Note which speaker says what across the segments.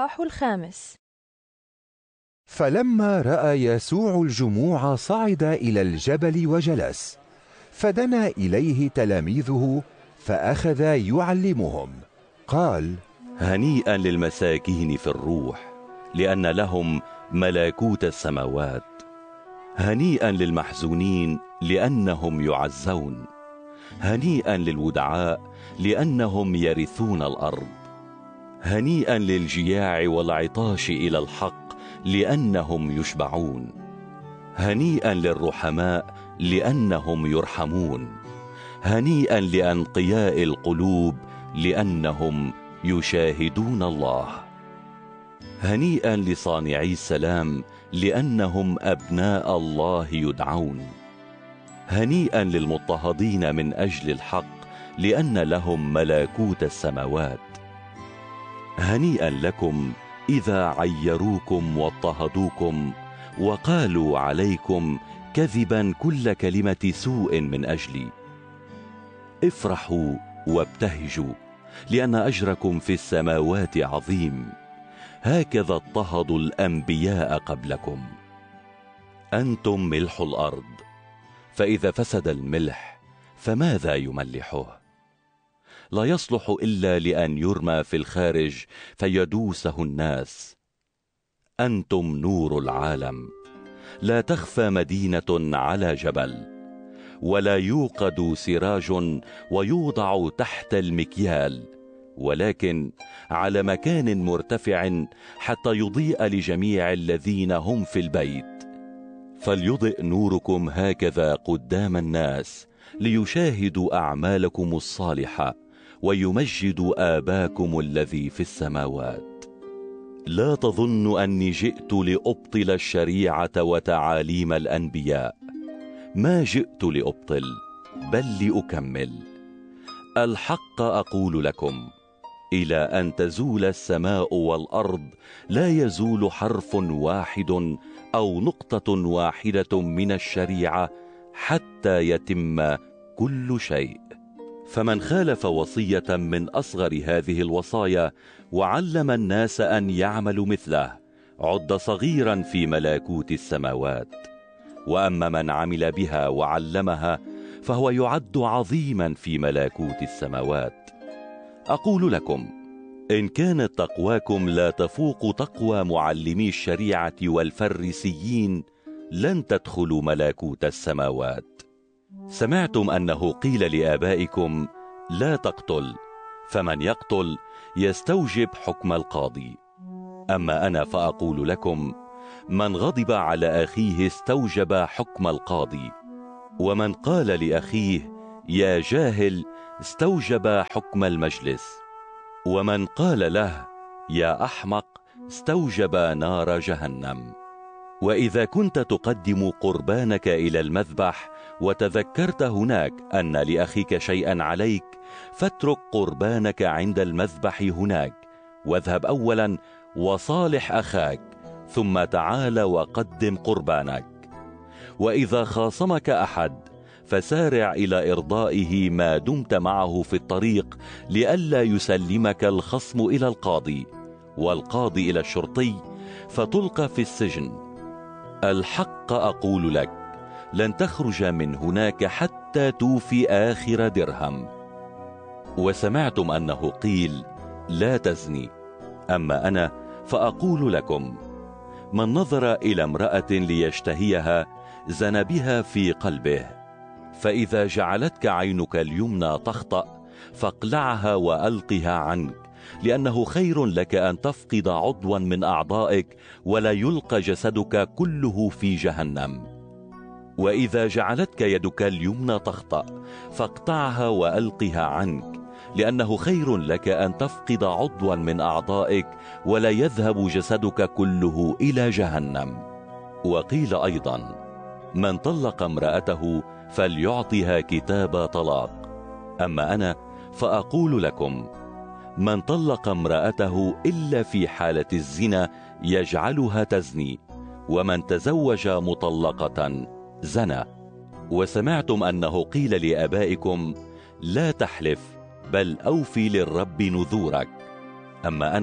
Speaker 1: الإصحاح 5.
Speaker 2: فلما رأى يسوع الجموع صعد إلى الجبل وجلس، فدنا إليه تلاميذه فأخذ يعلمهم. قال:
Speaker 3: هنيئا للمساكين في الروح، لأن لهم ملكوت السماوات. هنيئا للمحزونين، لأنهم يعزون. هنيئا للودعاء، لأنهم يرثون الأرض. هنيئا للجياع والعطاش إلى الحق، لأنهم يشبعون. هنيئا للرحماء، لأنهم يرحمون. هنيئا لأنقياء القلوب، لأنهم يشاهدون الله. هنيئا لصانعي السلام، لأنهم أبناء الله يدعون. هنيئا للمضطهدين من أجل الحق، لأن لهم ملكوت السماوات. هنيئا لكم إذا عيروكم واضطهدوكم وقالوا عليكم كذبا كل كلمة سوء من أجلي. افرحوا وابتهجوا، لأن أجركم في السماوات عظيم، هكذا اضطهدوا الأنبياء قبلكم. أنتم ملح الأرض، فإذا فسد الملح فماذا يملحه؟ لا يصلح إلا لأن يرمى في الخارج فيدوسه الناس. أنتم نور العالم. لا تخفى مدينة على جبل، ولا يوقد سراج ويوضع تحت المكيال، ولكن على مكان مرتفع حتى يضيء لجميع الذين هم في البيت. فليضئ نوركم هكذا قدام الناس، ليشاهدوا أعمالكم الصالحة ويمجدوا آباكم الذي في السماوات. لا تظنوا أني جئت لأبطل الشريعة وتعاليم الأنبياء. ما جئت لأبطل، بل لأكمل. الحق أقول لكم، إلى أن تزول السماء والأرض لا يزول حرف واحد أو نقطة واحدة من الشريعة حتى يتم كل شيء. فمن خالف وصية من أصغر هذه الوصايا وعلم الناس أن يعملوا مثله عد صغيرا في ملكوت السماوات. وأما من عمل بها وعلمها فهو يعد عظيما في ملكوت السماوات. أقول لكم، إن كانت تقواكم لا تفوق تقوى معلمي الشريعة والفريسيين لن تدخلوا ملكوت السماوات. سمعتم أنه قيل لآبائكم: لا تقتل، فمن يقتل يستوجب حكم القاضي. أما أنا فأقول لكم، من غضب على أخيه استوجب حكم القاضي، ومن قال لأخيه يا جاهل استوجب حكم المجلس، ومن قال له يا أحمق استوجب نار جهنم. وإذا كنت تقدم قربانك إلى المذبح وتذكرت هناك أن لأخيك شيئا عليك، فاترك قربانك عند المذبح هناك، واذهب أولا وصالح أخاك، ثم تعال وقدم قربانك. وإذا خاصمك أحد فسارع إلى إرضائه ما دمت معه في الطريق، لئلا يسلمك الخصم إلى القاضي والقاضي إلى الشرطي فتلقى في السجن. الحق أقول لك، لن تخرج من هناك حتى توفي آخر درهم. وسمعتم أنه قيل لا تزني، أما أنا فأقول لكم، من نظر إلى امرأة ليشتهيها زنى بها في قلبه. فإذا جعلتك عينك اليمنى تخطأ فاقلعها وألقها عنك، لأنه خير لك أن تفقد عضوا من أعضائك ولا يلقى جسدك كله في جهنم. وإذا جعلتك يدك اليمنى تخطأ فاقطعها وألقها عنك، لأنه خير لك أن تفقد عضوا من أعضائك ولا يذهب جسدك كله إلى جهنم. وقيل أيضا: من طلق امرأته فليعطها كتاب طلاق. أما أنا فأقول لكم، من طلق امرأته إلا في حالة الزنا يجعلها تزني، ومن تزوج مطلقة زنى. وسمعتم أنه قيل لآبائكم: لا تحلف، بل أوفي للرب نذورك. أما أنا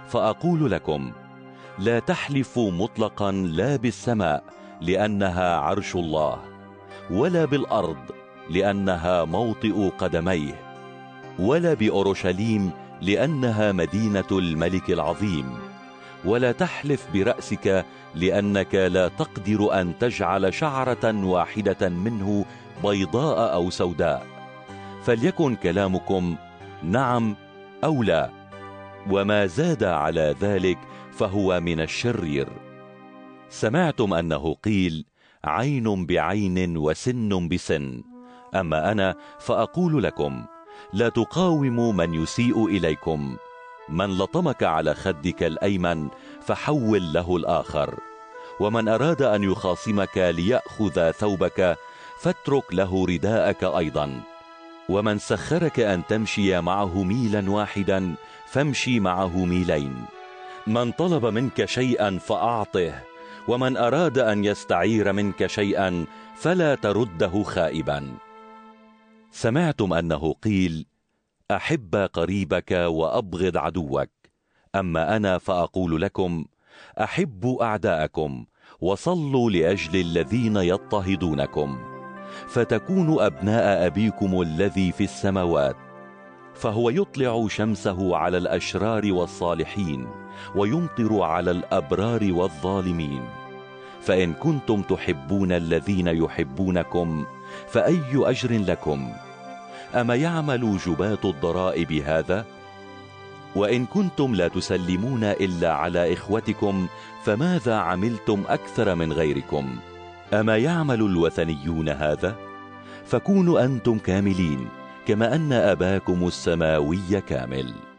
Speaker 3: فأقول لكم: لا تحلفوا مطلقا، لا بالسماء لأنها عرش الله، ولا بالأرض لأنها موطئ قدميه، ولا بأورشليم لأنها مدينة الملك العظيم، ولا تحلف برأسك لأنك لا تقدر أن تجعل شعرة واحدة منه بيضاء أو سوداء. فليكن كلامكم نعم أو لا، وما زاد على ذلك فهو من الشرير. سمعتم أنه قيل: عين بعين وسن بسن. أما أنا فأقول لكم: لا تقاوموا من يسيء إليكم. من لطمك على خدك الأيمن فحول له الآخر، ومن أراد أن يخاصمك ليأخذ ثوبك فاترك له رداءك أيضا. ومن سخرك أن تمشي معه ميلا واحدا فامشي معه ميلين. من طلب منك شيئا فأعطه، ومن أراد أن يستعير منك شيئا فلا ترده خائبا. سمعتم أنه قيل: أحب قريبك وأبغض عدوك. أما أنا فأقول لكم: أحبوا أعداءكم، وصلوا لأجل الذين يضطهدونكم، فتكونوا أبناء أبيكم الذي في السماوات. فهو يطلع شمسه على الأشرار والصالحين، ويمطر على الأبرار والظالمين. فإن كنتم تحبون الذين يحبونكم فأي أجر لكم؟ أما يعمل جباة الضرائب هذا؟ وإن كنتم لا تسلمون إلا على إخوتكم فماذا عملتم أكثر من غيركم؟ أما يعمل الوثنيون هذا؟ فكونوا أنتم كاملين كما أن أباكم السماوي كامل.